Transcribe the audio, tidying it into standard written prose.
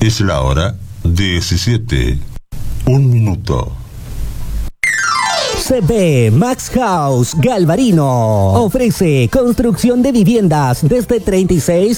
Es la hora 17. 1 minuto. CB Max House Galvarino ofrece construcción de viviendas desde 36